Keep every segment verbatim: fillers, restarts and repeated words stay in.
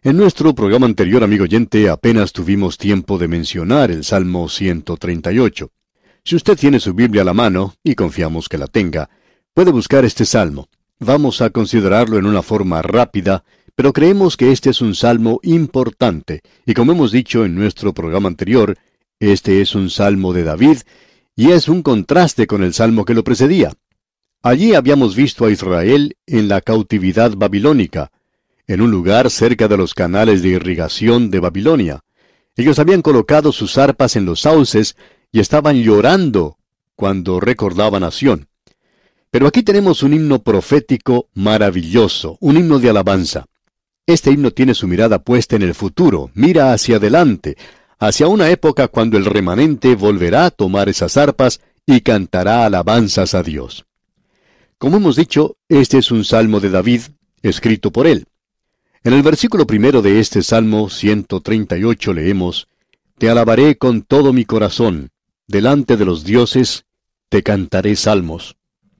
En nuestro programa anterior, amigo oyente, apenas tuvimos tiempo de mencionar el Salmo ciento treinta y ocho. Si usted tiene su Biblia a la mano, y confiamos que la tenga, puede buscar este salmo. Vamos a considerarlo en una forma rápida, pero creemos que este es un salmo importante, y como hemos dicho en nuestro programa anterior, este es un salmo de David, y es un contraste con el salmo que lo precedía. Allí habíamos visto a Israel en la cautividad babilónica, en un lugar cerca de los canales de irrigación de Babilonia. Ellos habían colocado sus arpas en los sauces y estaban llorando cuando recordaban a Sión. Pero aquí tenemos un himno profético maravilloso, un himno de alabanza. Este himno tiene su mirada puesta en el futuro, mira hacia adelante, hacia una época cuando el remanente volverá a tomar esas arpas y cantará alabanzas a Dios. Como hemos dicho, este es un salmo de David, escrito por él. En el versículo primero de este Salmo ciento treinta y ocho leemos, «Te alabaré con todo mi corazón, delante de los dioses te cantaré salmos».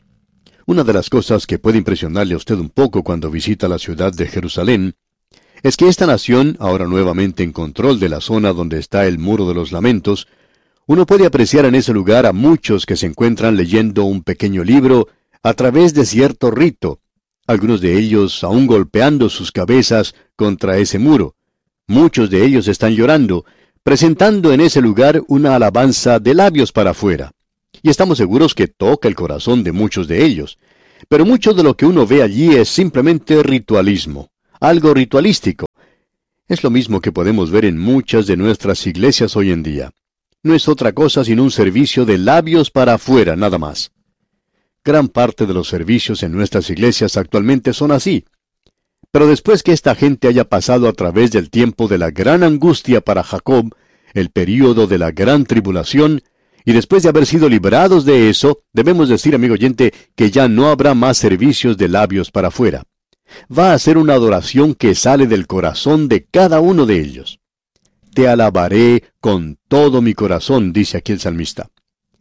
Una de las cosas que puede impresionarle a usted un poco cuando visita la ciudad de Jerusalén, es que esta nación, ahora nuevamente en control de la zona donde está el Muro de los Lamentos, uno puede apreciar en ese lugar a muchos que se encuentran leyendo un pequeño libro a través de cierto rito, algunos de ellos aún golpeando sus cabezas contra ese muro. Muchos de ellos están llorando, presentando en ese lugar una alabanza de labios para afuera. Y estamos seguros que toca el corazón de muchos de ellos. Pero mucho de lo que uno ve allí es simplemente ritualismo, algo ritualístico. Es lo mismo que podemos ver en muchas de nuestras iglesias hoy en día. No es otra cosa sino un servicio de labios para afuera, nada más. Gran parte de los servicios en nuestras iglesias actualmente son así. Pero después que esta gente haya pasado a través del tiempo de la gran angustia para Jacob, el período de la gran tribulación, y después de haber sido librados de eso, debemos decir, amigo oyente, que ya no habrá más servicios de labios para afuera. Va a ser una adoración que sale del corazón de cada uno de ellos. Te alabaré con todo mi corazón, dice aquí el salmista.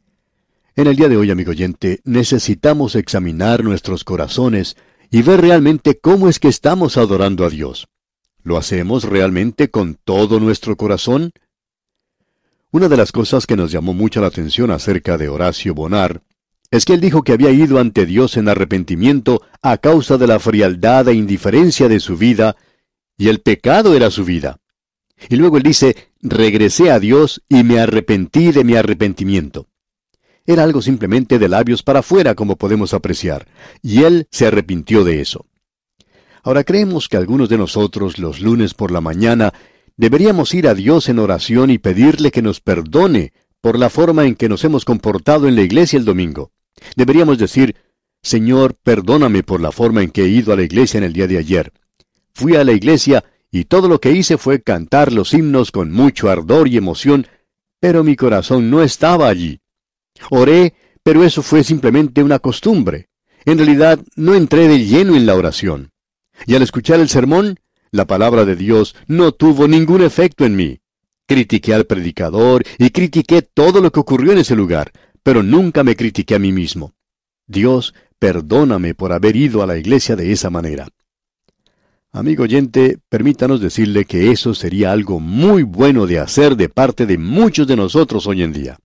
En el día de hoy, amigo oyente, necesitamos examinar nuestros corazones y ver realmente cómo es que estamos adorando a Dios. ¿Lo hacemos realmente con todo nuestro corazón? Una de las cosas que nos llamó mucho la atención acerca de Horacio Bonar es que él dijo que había ido ante Dios en arrepentimiento a causa de la frialdad e indiferencia de su vida, y el pecado era su vida. Y luego él dice, regresé a Dios y me arrepentí de mi arrepentimiento. Era algo simplemente de labios para afuera, como podemos apreciar, y él se arrepintió de eso. Ahora creemos que algunos de nosotros, los lunes por la mañana, deberíamos ir a Dios en oración y pedirle que nos perdone por la forma en que nos hemos comportado en la iglesia el domingo. Deberíamos decir, Señor, perdóname por la forma en que he ido a la iglesia en el día de ayer. Fui a la iglesia y todo lo que hice fue cantar los himnos con mucho ardor y emoción, pero mi corazón no estaba allí. Oré, pero eso fue simplemente una costumbre. En realidad, no entré de lleno en la oración. Y al escuchar el sermón, la palabra de Dios no tuvo ningún efecto en mí. Critiqué al predicador y critiqué todo lo que ocurrió en ese lugar, pero nunca me critiqué a mí mismo. Dios, perdóname por haber ido a la iglesia de esa manera. Amigo oyente, permítanos decirle que eso sería algo muy bueno de hacer de parte de muchos de nosotros hoy en día.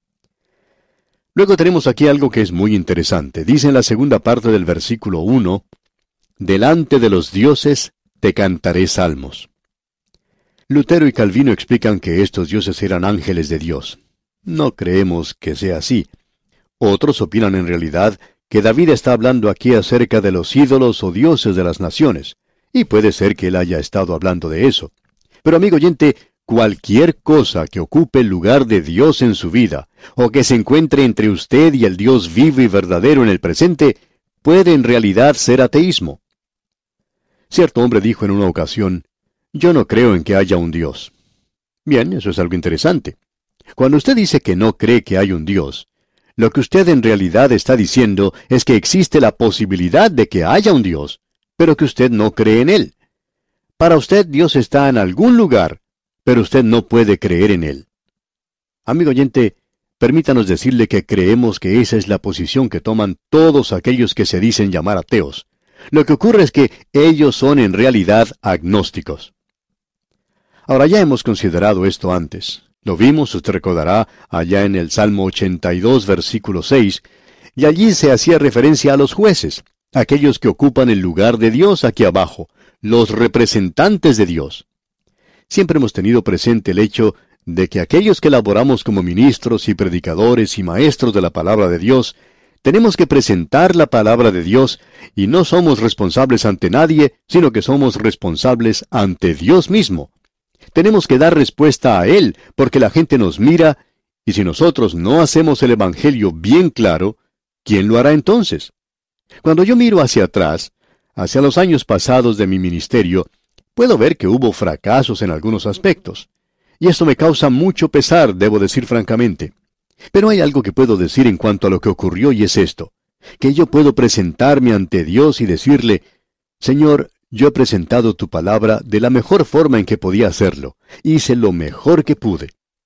Luego tenemos aquí algo que es muy interesante. Dice en la segunda parte del versículo uno, «Delante de los dioses te cantaré salmos». Lutero y Calvino explican que estos dioses eran ángeles de Dios. No creemos que sea así. Otros opinan en realidad que David está hablando aquí acerca de los ídolos o dioses de las naciones, y puede ser que él haya estado hablando de eso. Pero amigo oyente, cualquier cosa que ocupe el lugar de Dios en su vida, o que se encuentre entre usted y el Dios vivo y verdadero en el presente, puede en realidad ser ateísmo. Cierto hombre dijo en una ocasión, «Yo no creo en que haya un Dios». Bien, eso es algo interesante. Cuando usted dice que no cree que hay un Dios, lo que usted en realidad está diciendo es que existe la posibilidad de que haya un Dios, pero que usted no cree en Él. Para usted Dios está en algún lugar, pero usted no puede creer en Él. Amigo oyente, permítanos decirle que creemos que esa es la posición que toman todos aquellos que se dicen llamar ateos. Lo que ocurre es que ellos son en realidad agnósticos. Ahora ya hemos considerado esto antes. Lo vimos, usted recordará, allá en el Salmo ochenta y dos, versículo seis, y allí se hacía referencia a los jueces, aquellos que ocupan el lugar de Dios aquí abajo, los representantes de Dios. Siempre hemos tenido presente el hecho de que aquellos que laboramos como ministros y predicadores y maestros de la palabra de Dios, tenemos que presentar la palabra de Dios y no somos responsables ante nadie, sino que somos responsables ante Dios mismo. Tenemos que dar respuesta a Él, porque la gente nos mira, y si nosotros no hacemos el Evangelio bien claro, ¿quién lo hará entonces? Cuando yo miro hacia atrás, hacia los años pasados de mi ministerio, puedo ver que hubo fracasos en algunos aspectos. Y esto me causa mucho pesar, debo decir francamente. Pero hay algo que puedo decir en cuanto a lo que ocurrió, y es esto, que yo puedo presentarme ante Dios y decirle, Señor, yo he presentado tu palabra de la mejor forma en que podía hacerlo. Hice lo mejor que pude.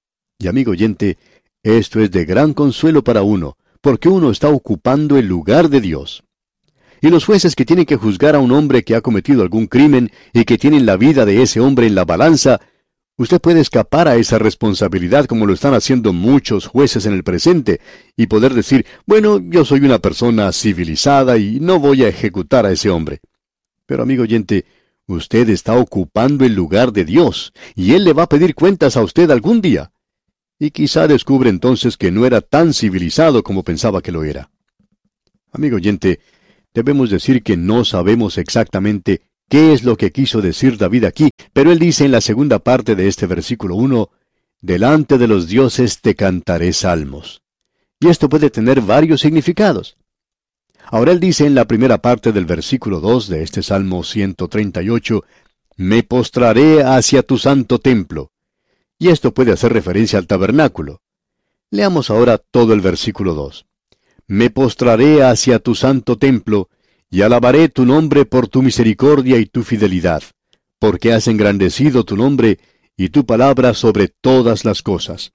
Y amigo oyente, esto es de gran consuelo para uno, porque uno está ocupando el lugar de Dios. Y los jueces que tienen que juzgar a un hombre que ha cometido algún crimen y que tienen la vida de ese hombre en la balanza, usted puede escapar a esa responsabilidad como lo están haciendo muchos jueces en el presente, y poder decir, bueno, yo soy una persona civilizada y no voy a ejecutar a ese hombre. Pero amigo oyente, usted está ocupando el lugar de Dios, y Él le va a pedir cuentas a usted algún día. Y quizá descubre entonces que no era tan civilizado como pensaba que lo era. Amigo oyente, debemos decir que no sabemos exactamente qué es lo que quiso decir David aquí, pero él dice en la segunda parte de este versículo uno, delante de los dioses te cantaré salmos. Y esto puede tener varios significados. Ahora él dice en la primera parte del versículo dos de este Salmo ciento treinta y ocho, me postraré hacia tu santo templo. Y esto puede hacer referencia al tabernáculo. Leamos ahora todo el versículo dos. Me postraré hacia tu santo templo, y alabaré tu nombre por tu misericordia y tu fidelidad, porque has engrandecido tu nombre y tu palabra sobre todas las cosas.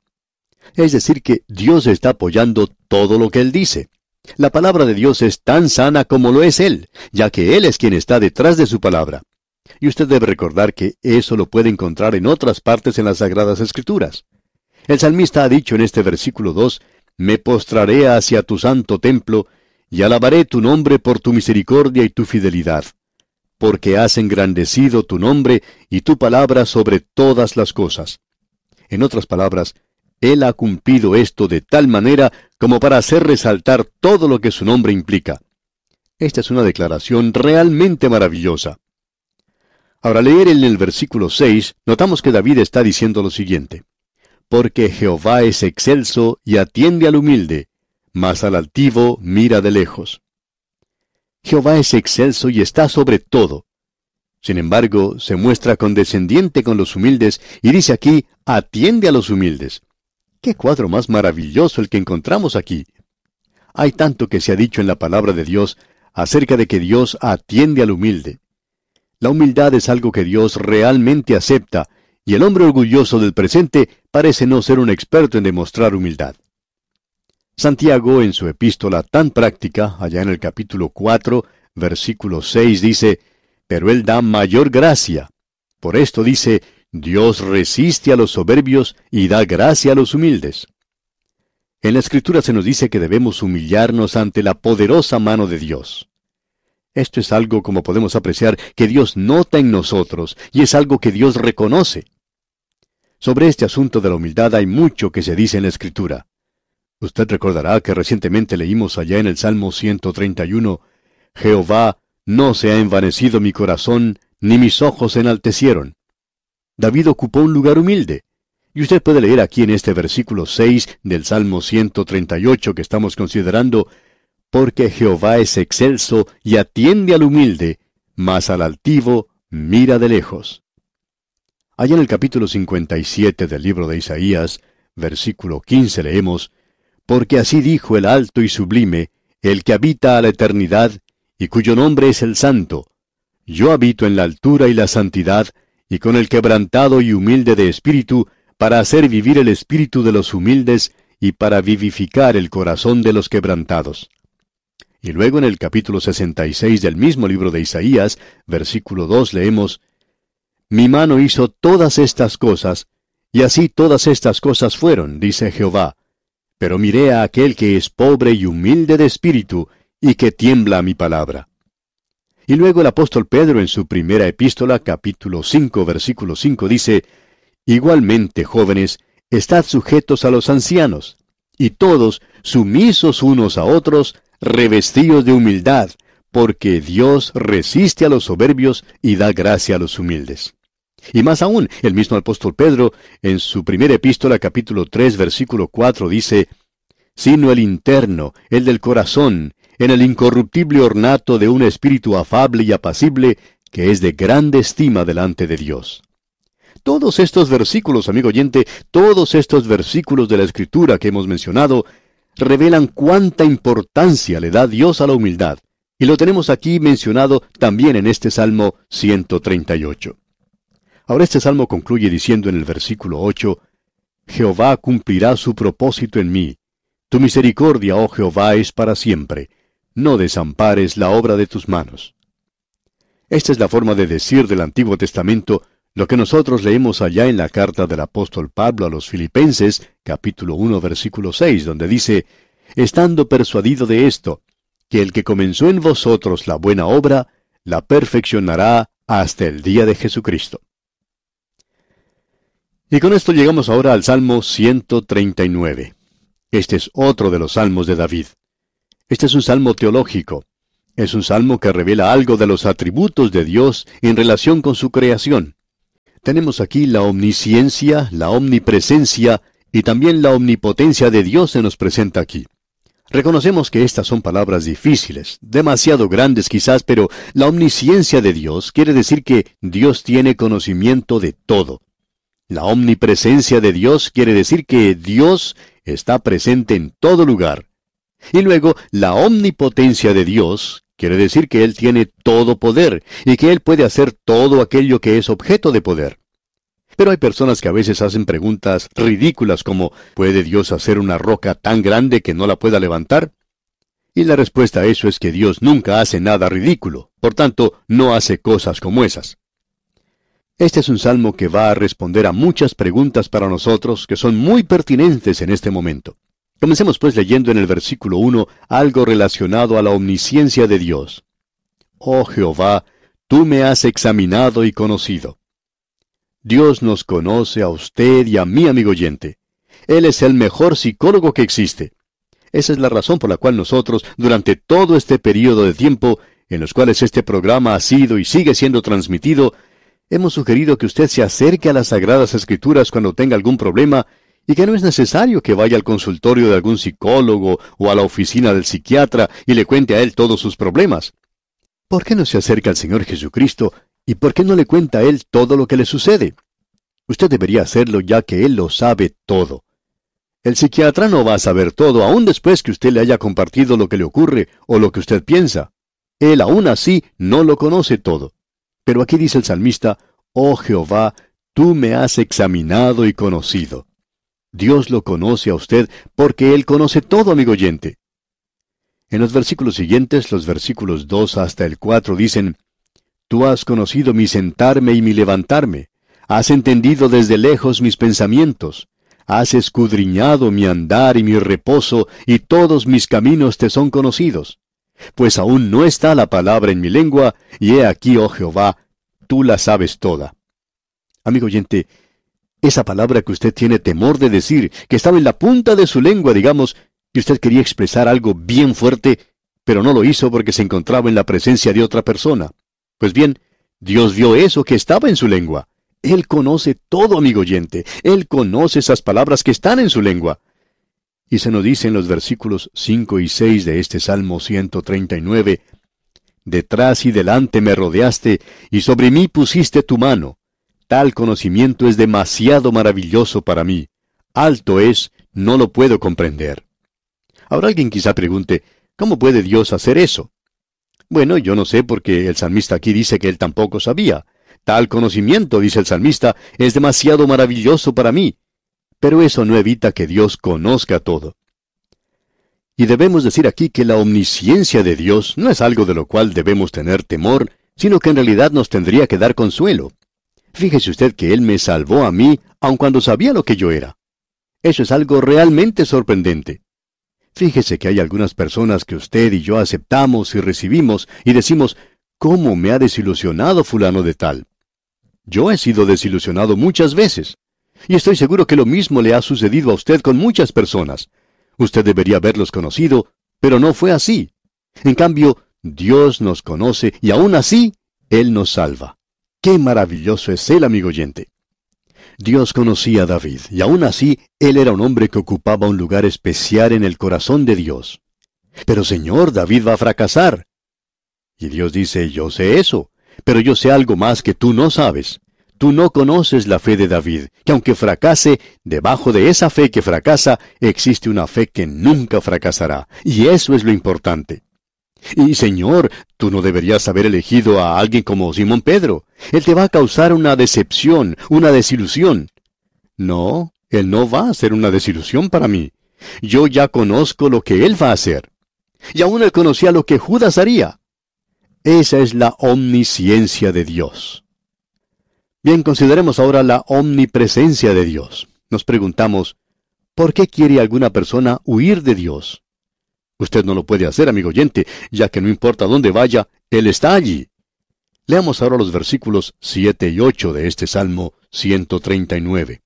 Es decir, que Dios está apoyando todo lo que Él dice. La palabra de Dios es tan sana como lo es Él, ya que Él es quien está detrás de su palabra. Y usted debe recordar que eso lo puede encontrar en otras partes en las Sagradas Escrituras. El salmista ha dicho en este versículo dos, me postraré hacia tu santo templo, y alabaré tu nombre por tu misericordia y tu fidelidad, porque has engrandecido tu nombre y tu palabra sobre todas las cosas. En otras palabras, Él ha cumplido esto de tal manera como para hacer resaltar todo lo que su nombre implica. Esta es una declaración realmente maravillosa. Ahora, leer en el versículo seis, notamos que David está diciendo lo siguiente, porque Jehová es excelso y atiende al humilde, mas al altivo mira de lejos. Jehová es excelso y está sobre todo. Sin embargo, se muestra condescendiente con los humildes y dice aquí, atiende a los humildes. ¡Qué cuadro más maravilloso el que encontramos aquí! Hay tanto que se ha dicho en la palabra de Dios acerca de que Dios atiende al humilde. La humildad es algo que Dios realmente acepta, y el hombre orgulloso del presente parece no ser un experto en demostrar humildad. Santiago, en su epístola tan práctica, allá en el capítulo cuatro, versículo seis, dice, pero Él da mayor gracia. Por esto dice, Dios resiste a los soberbios y da gracia a los humildes. En la Escritura se nos dice que debemos humillarnos ante la poderosa mano de Dios. Esto es algo, como podemos apreciar, que Dios nota en nosotros, y es algo que Dios reconoce. Sobre este asunto de la humildad hay mucho que se dice en la Escritura. Usted recordará que recientemente leímos allá en el Salmo ciento treinta y uno, Jehová, no se ha envanecido mi corazón, ni mis ojos se enaltecieron. David ocupó un lugar humilde. Y usted puede leer aquí en este versículo seis del Salmo ciento treinta y ocho que estamos considerando, porque Jehová es excelso y atiende al humilde, mas al altivo mira de lejos. Allá en el capítulo cincuenta y siete del libro de Isaías, versículo quince leemos, porque así dijo el alto y sublime, el que habita a la eternidad, y cuyo nombre es el Santo. Yo habito en la altura y la santidad, y con el quebrantado y humilde de espíritu, para hacer vivir el espíritu de los humildes, y para vivificar el corazón de los quebrantados. Y luego en el capítulo sesenta y seis del mismo libro de Isaías, versículo dos, leemos, Mi mano hizo todas estas cosas, y así todas estas cosas fueron, dice Jehová. Pero miré a aquel que es pobre y humilde de espíritu, y que tiembla a mi palabra. Y luego el apóstol Pedro en su primera epístola, capítulo cinco, versículo cinco, dice, Igualmente, jóvenes, estad sujetos a los ancianos, y todos, sumisos unos a otros, revestidos de humildad, porque Dios resiste a los soberbios y da gracia a los humildes. Y más aún, el mismo apóstol Pedro, en su primera epístola, capítulo tres, versículo cuatro, dice, Sino el interno, el del corazón, en el incorruptible ornato de un espíritu afable y apacible, que es de grande estima delante de Dios. Todos estos versículos, amigo oyente, todos estos versículos de la Escritura que hemos mencionado, revelan cuánta importancia le da Dios a la humildad, y lo tenemos aquí mencionado también en este Salmo ciento treinta y ocho. Ahora este Salmo concluye diciendo en el versículo ocho, Jehová cumplirá su propósito en mí. Tu misericordia, oh Jehová, es para siempre. No desampares la obra de tus manos. Esta es la forma de decir del Antiguo Testamento lo que nosotros leemos allá en la carta del apóstol Pablo a los Filipenses, capítulo uno, versículo seis, donde dice, Estando persuadido de esto, que el que comenzó en vosotros la buena obra, la perfeccionará hasta el día de Jesucristo. Y con esto llegamos ahora al Salmo ciento treinta y nueve. Este es otro de los salmos de David. Este es un salmo teológico. Es un salmo que revela algo de los atributos de Dios en relación con su creación. Tenemos aquí la omnisciencia, la omnipresencia y también la omnipotencia de Dios se nos presenta aquí. Reconocemos que estas son palabras difíciles, demasiado grandes quizás, pero la omnisciencia de Dios quiere decir que Dios tiene conocimiento de todo. La omnipresencia de Dios quiere decir que Dios está presente en todo lugar. Y luego, la omnipotencia de Dios quiere decir que Él tiene todo poder y que Él puede hacer todo aquello que es objeto de poder. Pero hay personas que a veces hacen preguntas ridículas como, ¿puede Dios hacer una roca tan grande que no la pueda levantar? Y la respuesta a eso es que Dios nunca hace nada ridículo, por tanto, no hace cosas como esas. Este es un salmo que va a responder a muchas preguntas para nosotros que son muy pertinentes en este momento. Comencemos pues leyendo en el versículo uno algo relacionado a la omnisciencia de Dios. Oh Jehová, tú me has examinado y conocido. Dios nos conoce a usted y a mí, amigo oyente. Él es el mejor psicólogo que existe. Esa es la razón por la cual nosotros, durante todo este periodo de tiempo, en los cuales este programa ha sido y sigue siendo transmitido, hemos sugerido que usted se acerque a las Sagradas Escrituras cuando tenga algún problema y que no es necesario que vaya al consultorio de algún psicólogo o a la oficina del psiquiatra y le cuente a él todos sus problemas. ¿Por qué no se acerca al Señor Jesucristo y por qué no le cuenta a Él todo lo que le sucede? Usted debería hacerlo ya que Él lo sabe todo. El psiquiatra no va a saber todo aún después que usted le haya compartido lo que le ocurre o lo que usted piensa. Él aún así no lo conoce todo. Pero aquí dice el salmista, Oh Jehová, tú me has examinado y conocido. Dios lo conoce a usted porque Él conoce todo, amigo oyente. En los versículos siguientes, los versículos dos hasta el cuatro dicen, Tú has conocido mi sentarme y mi levantarme, has entendido desde lejos mis pensamientos, has escudriñado mi andar y mi reposo, y todos mis caminos te son conocidos. Pues aún no está la palabra en mi lengua, y he aquí, oh Jehová, tú la sabes toda. Amigo oyente, esa palabra que usted tiene temor de decir, que estaba en la punta de su lengua, digamos, y usted quería expresar algo bien fuerte, pero no lo hizo porque se encontraba en la presencia de otra persona. Pues bien, Dios vio eso que estaba en su lengua. Él conoce todo, amigo oyente. Él conoce esas palabras que están en su lengua. Y se nos dice en los versículos cinco y seis de este Salmo ciento treinta y nueve, Detrás y delante me rodeaste, y sobre mí pusiste tu mano. Tal conocimiento es demasiado maravilloso para mí. Alto es, no lo puedo comprender. Ahora alguien quizá pregunte, ¿cómo puede Dios hacer eso? Bueno, yo no sé porque el salmista aquí dice que él tampoco sabía. Tal conocimiento, dice el salmista, es demasiado maravilloso para mí. Pero eso no evita que Dios conozca todo. Y debemos decir aquí que la omnisciencia de Dios no es algo de lo cual debemos tener temor, sino que en realidad nos tendría que dar consuelo. Fíjese usted que Él me salvó a mí, aun cuando sabía lo que yo era. Eso es algo realmente sorprendente. Fíjese que hay algunas personas que usted y yo aceptamos y recibimos y decimos, ¿cómo me ha desilusionado fulano de tal? Yo he sido desilusionado muchas veces. Y estoy seguro que lo mismo le ha sucedido a usted con muchas personas. Usted debería haberlos conocido, pero no fue así. En cambio, Dios nos conoce y aún así, Él nos salva. ¡Qué maravilloso es Él, amigo oyente! Dios conocía a David, y aún así, él era un hombre que ocupaba un lugar especial en el corazón de Dios. Pero Señor, David va a fracasar. Y Dios dice, yo sé eso, pero yo sé algo más que tú no sabes. Tú no conoces la fe de David, que aunque fracase, debajo de esa fe que fracasa, existe una fe que nunca fracasará. Y eso es lo importante. Y Señor, tú no deberías haber elegido a alguien como Simón Pedro. Él te va a causar una decepción, una desilusión. No, él no va a ser una desilusión para mí. Yo ya conozco lo que él va a hacer. Y aún él conocía lo que Judas haría. Esa es la omnisciencia de Dios. Bien, consideremos ahora la omnipresencia de Dios. Nos preguntamos, ¿por qué quiere alguna persona huir de Dios? Usted no lo puede hacer, amigo oyente, ya que no importa dónde vaya, Él está allí. Leamos ahora los versículos siete y ocho de este Salmo ciento treinta y nueve.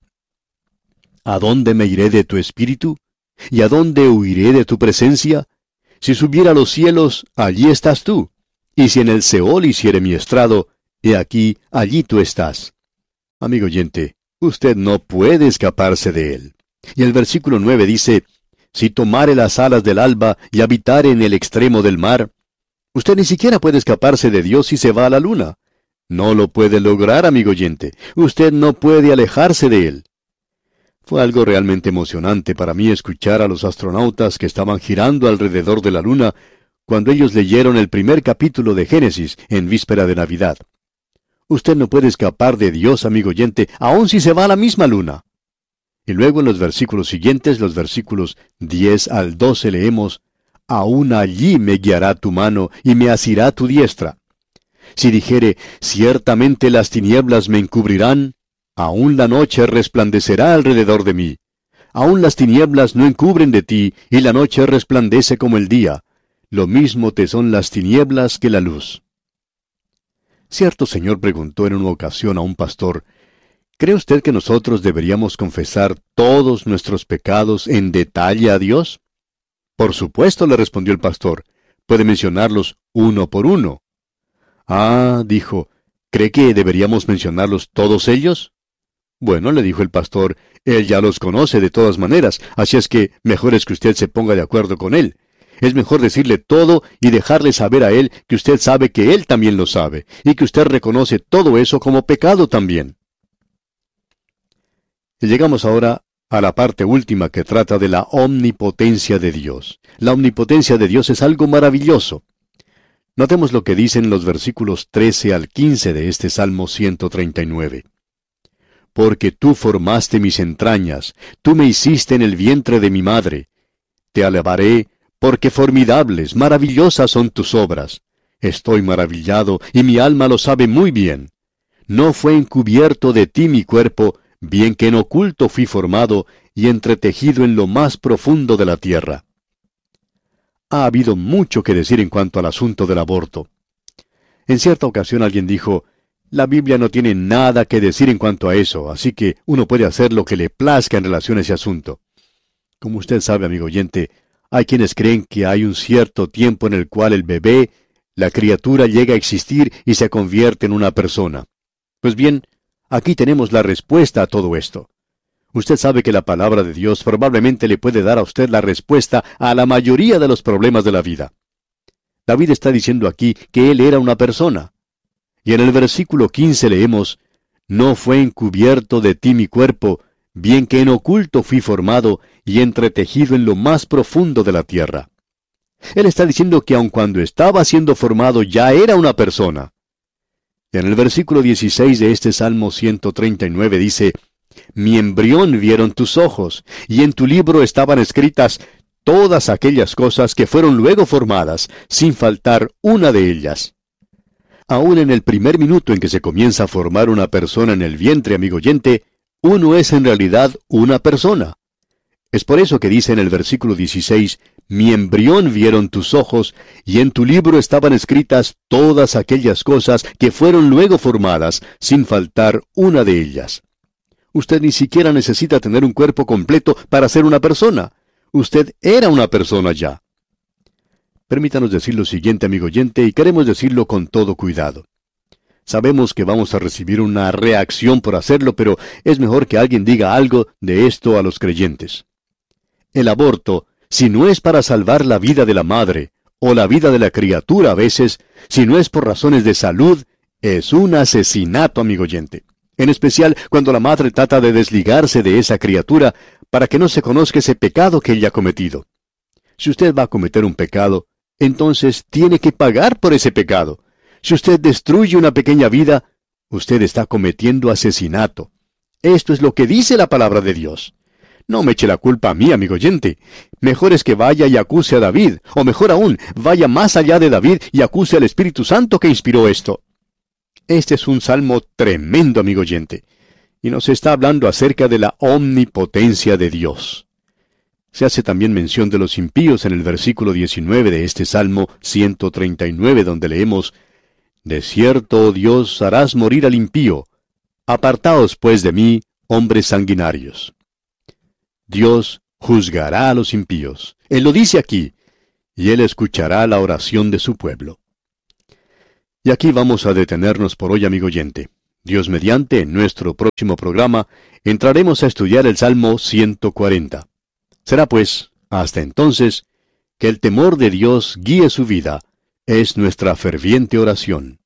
¿A dónde me iré de tu espíritu? ¿Y a dónde huiré de tu presencia? Si subiera a los cielos, allí estás tú. Y si en el Seol hiciere mi estrado, he aquí, allí tú estás. Amigo oyente, usted no puede escaparse de Él. Y el versículo nueve dice, si tomare las alas del alba y habitare en el extremo del mar. Usted ni siquiera puede escaparse de Dios si se va a la luna. No lo puede lograr, amigo oyente. Usted no puede alejarse de Él. Fue algo realmente emocionante para mí escuchar a los astronautas que estaban girando alrededor de la luna cuando ellos leyeron el primer capítulo de Génesis en víspera de Navidad. Usted no puede escapar de Dios, amigo oyente, aun si se va a la misma luna. Y luego en los versículos siguientes, los versículos diez al doce, leemos, aún allí me guiará tu mano y me asirá tu diestra. Si dijere, ciertamente las tinieblas me encubrirán, aún la noche resplandecerá alrededor de mí. Aún las tinieblas no encubren de ti, y la noche resplandece como el día. Lo mismo te son las tinieblas que la luz. Cierto señor preguntó en una ocasión a un pastor, ¿cree usted que nosotros deberíamos confesar todos nuestros pecados en detalle a Dios? Por supuesto, le respondió el pastor. Puede mencionarlos uno por uno. Ah, dijo, ¿cree que deberíamos mencionarlos todos ellos? Bueno, le dijo el pastor, él ya los conoce de todas maneras, así es que mejor es que usted se ponga de acuerdo con él. Es mejor decirle todo y dejarle saber a él que usted sabe que él también lo sabe, y que usted reconoce todo eso como pecado también. Y llegamos ahora a la parte última que trata de la omnipotencia de Dios. La omnipotencia de Dios es algo maravilloso. Notemos lo que dicen los versículos trece al quince de este Salmo ciento treinta y nueve. Porque tú formaste mis entrañas, tú me hiciste en el vientre de mi madre. Te alabaré, porque formidables, maravillosas son tus obras. Estoy maravillado, y mi alma lo sabe muy bien. No fue encubierto de ti mi cuerpo, bien que en oculto fui formado y entretejido en lo más profundo de la tierra. Ha habido mucho que decir en cuanto al asunto del aborto. En cierta ocasión alguien dijo, la Biblia no tiene nada que decir en cuanto a eso, así que uno puede hacer lo que le plazca en relación a ese asunto. Como usted sabe, amigo oyente, hay quienes creen que hay un cierto tiempo en el cual el bebé, la criatura, llega a existir y se convierte en una persona. Pues bien, aquí tenemos la respuesta a todo esto. Usted sabe que la palabra de Dios probablemente le puede dar a usted la respuesta a la mayoría de los problemas de la vida. David está diciendo aquí que él era una persona. Y en el versículo quince leemos, no fue encubierto de ti mi cuerpo, bien que en oculto fui formado y entretejido en lo más profundo de la tierra. Él está diciendo que aun cuando estaba siendo formado ya era una persona. En el versículo dieciséis de este Salmo ciento treinta y nueve dice, mi embrión vieron tus ojos, y en tu libro estaban escritas todas aquellas cosas que fueron luego formadas, sin faltar una de ellas. Aún en el primer minuto en que se comienza a formar una persona en el vientre, amigo oyente, uno es en realidad una persona. Es por eso que dice en el versículo dieciséis, mi embrión vieron tus ojos, y en tu libro estaban escritas todas aquellas cosas que fueron luego formadas, sin faltar una de ellas. Usted ni siquiera necesita tener un cuerpo completo para ser una persona. Usted era una persona ya. Permítanos decir lo siguiente, amigo oyente, y queremos decirlo con todo cuidado. Sabemos que vamos a recibir una reacción por hacerlo, pero es mejor que alguien diga algo de esto a los creyentes. El aborto, si no es para salvar la vida de la madre, o la vida de la criatura a veces, si no es por razones de salud, es un asesinato, amigo oyente. En especial cuando la madre trata de desligarse de esa criatura para que no se conozca ese pecado que ella ha cometido. Si usted va a cometer un pecado, entonces tiene que pagar por ese pecado. Si usted destruye una pequeña vida, usted está cometiendo asesinato. Esto es lo que dice la palabra de Dios. No me eche la culpa a mí, amigo oyente. Mejor es que vaya y acuse a David, o mejor aún, vaya más allá de David y acuse al Espíritu Santo que inspiró esto. Este es un salmo tremendo, amigo oyente, y nos está hablando acerca de la omnipotencia de Dios. Se hace también mención de los impíos en el versículo diecinueve de este Salmo ciento treinta y nueve, donde leemos, de cierto, oh Dios, harás morir al impío. Apartaos, pues, de mí, hombres sanguinarios. Dios juzgará a los impíos. Él lo dice aquí, y Él escuchará la oración de su pueblo. Y aquí vamos a detenernos por hoy, amigo oyente. Dios mediante, en nuestro próximo programa, entraremos a estudiar el Salmo ciento cuarenta. Será pues, hasta entonces, que el temor de Dios guíe su vida, es nuestra ferviente oración.